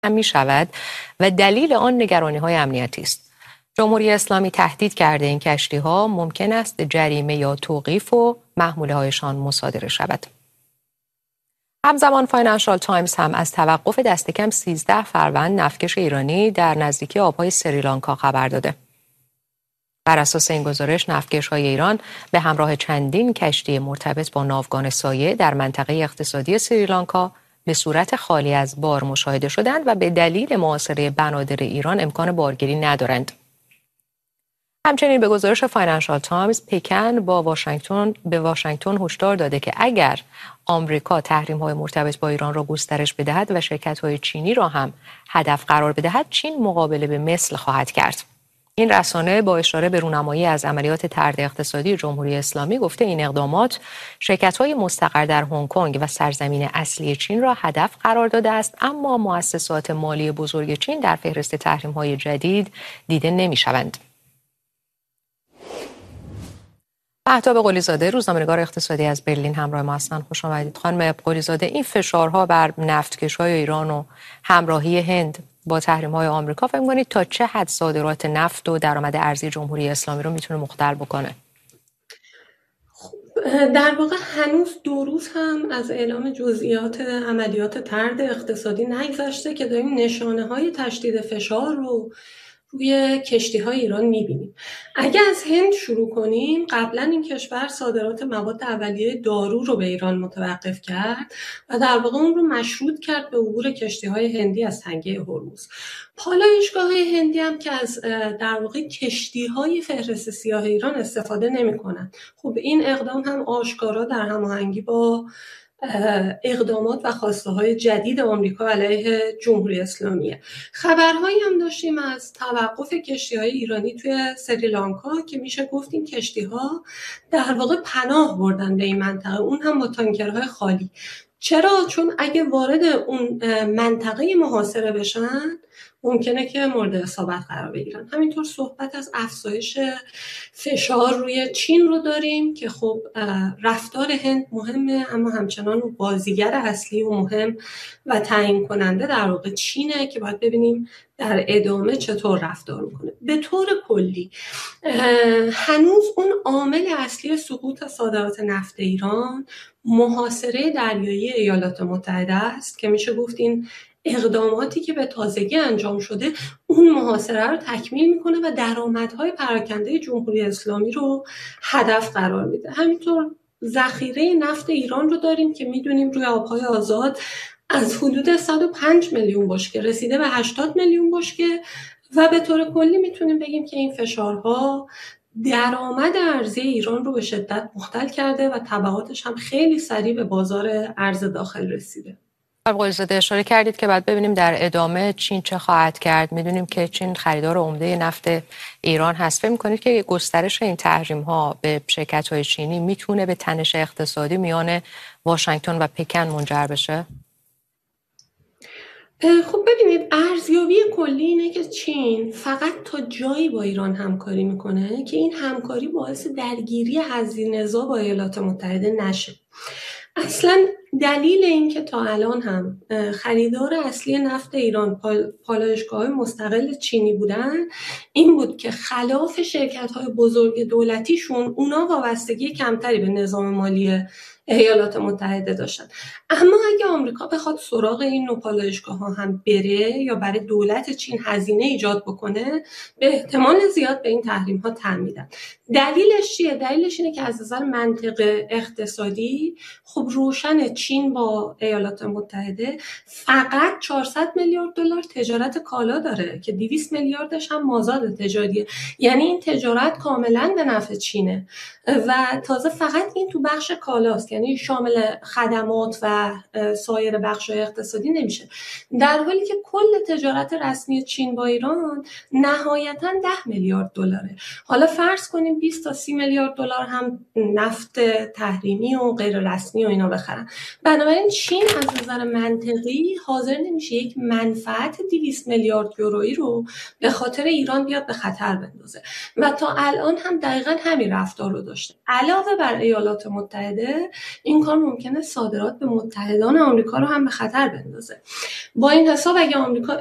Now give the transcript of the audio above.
می شود و دلیل آن نگرانی‌های امنیتی است. جمهوری اسلامی تهدید کرده این کشتی‌ها ممکن است جریمه یا توقیف و محموله‌هایشان مصادره شود. همزمان فاینانشال تایمز هم از توقف دست کم 13 فروند نفتکش ایرانی در نزدیکی آبهای سریلانکا خبر داده. بر اساس این گزارش نفتکش‌های ایران به همراه چندین کشتی مرتبط با ناوگان سایه در منطقه اقتصادی سریلانکا به صورت خالی از بار مشاهده شدند و به دلیل محاصره بنادر ایران امکان بارگیری ندارند. همچنین به گزارش فاینانشال تایمز پکن به واشنگتن هشدار داده که اگر آمریکا تحریم‌های مرتبط با ایران را گسترش بدهد و شرکت‌های چینی را هم هدف قرار بدهد، چین مقابله به مثل خواهد کرد. این رسانه با اشاره به رونمایی از عملیات طرد اقتصادی جمهوری اسلامی گفته این اقدامات شرکت‌های مستقر در هنگ کنگ و سرزمین اصلی چین را هدف قرار داده است، اما مؤسسات مالی بزرگ چین در فهرست تحریم‌های جدید دیده نمی‌شوند. مهتاب قلی‌زاده، روزنامه‌نگار اقتصادی از برلین همراه ما هستند. خوش آمدید خانم قلی‌زاده. این فشارها بر نفتکش‌های ایران و همراهی هند با تحریم‌های آمریکا فکر می‌کنید تا چه حد صادرات نفت و درآمد ارزی جمهوری اسلامی رو میتونه مختل بکنه؟ در واقع هنوز 2 روز هم از اعلام جزئیات عملیات طرد اقتصادی نگذشته که داریم نشانه‌های تشدید فشار رو روی کشتی‌های ایران می‌بینیم. اگر از هند شروع کنیم، قبلا این کشور صادرات مواد اولیه دارو رو به ایران متوقف کرد و در واقع اون رو مشروط کرد به عبور کشتی‌های هندی از تنگه هرمز. پالایشگاه‌های هندی هم که از در واقع کشتی‌های فهرست سیاه ایران استفاده نمی‌کنند. خب این اقدام هم آشکارا در هماهنگی با اقدامات و خواسته‌های جدید آمریکا علیه جمهوری اسلامیه. خبرهایی هم داشتیم از توقف کشتی‌های ایرانی توی سریلانکا که میشه گفت این کشتی‌ها در واقع پناه بردن به این منطقه، اون هم با تانکرهای خالی. چرا؟ چون اگه وارد اون منطقه محاصره بشن ممکنه که مورد اصابت قرار بگیرن. همینطور صحبت از افزایش فشار روی چین رو داریم که خب رفتار هند مهمه، اما همچنان بازیگر اصلی و مهم و تعیین کننده در واقع چینه که باید ببینیم در ادامه چطور رفتار میکنه. به طور کلی هنوز اون عامل اصلی سقوط صادرات نفت ایران محاصره دریایی ایالات متحده است که میشه گفت این اقداماتی که به تازگی انجام شده اون محاصره رو تکمیل میکنه و درآمدهای پراکنده جمهوری اسلامی رو هدف قرار میده. همینطور ذخیره نفت ایران رو داریم که میدونیم روی آبهای آزاد از حدود 105 میلیون بشکه رسیده به 80 میلیون بشکه و به طور کلی میتونیم بگیم که این فشارها درآمد ارزی ایران رو به شدت مختل کرده و تبعاتش هم خیلی سریع به بازار ارز داخل رسیده. قلی‌زاده اشاره کردید که بعد ببینیم در ادامه چین چه خواهد کرد. میدونیم که چین خریدار عمده نفت ایران هست. فکر می‌کنید که گسترش این تحریم‌ها به شرکت‌های چینی میتونه به تنش اقتصادی میان واشنگتن و پکن منجر بشه؟ خب ببینید ارزیابی کلی اینه که چین فقط تا جایی با ایران همکاری میکنه که این همکاری باعث درگیری هزینه‌زا با ایالات متحده نشه. اصلا دلیل این که تا الان هم خریدار اصلی نفت ایران پالایشگاه‌های مستقل چینی بودن این بود که خلاف شرکت‌های بزرگ دولتیشون اونا وابستگی کمتری به نظام مالی ایالات متحده داشتن. اما اگه آمریکا بخواد سراغ این نوع پالایشگاه‌ها هم بره یا برای دولت چین هزینه ایجاد بکنه، به احتمال زیاد به این تحریم‌ها تن میدن. دلیلش چیه؟ دلیلش اینه که از نظر منطق اقتصادی خب روشن چین با ایالات متحده فقط 400 میلیارد دلار تجارت کالا داره که 200 میلیاردش هم مازاد تجاریه. یعنی این تجارت کاملا به نفع چینه و تازه فقط این تو بخش کالاست، یعنی شامل خدمات و سایر بخش‌های اقتصادی نمیشه. در حالی که کل تجارت رسمی چین با ایران نهایتاً 10 میلیارد دلاره. حالا فرض کنیم 20 تا 30 میلیارد دلار هم نفت تحریمی و غیر رسمی و اینا بخرن. بنابراین چین از نظر منطقی حاضر نمیشه یک منفعت 200 میلیارد یورویی رو به خاطر ایران بیاد به خطر بندازه و تا الان هم دقیقاً همین رفتار رو داشته. علاوه بر ایالات متحده این کار ممکنه صادرات به متحدان آمریکا رو هم به خطر بندازه. با این حساب اگه آمریکا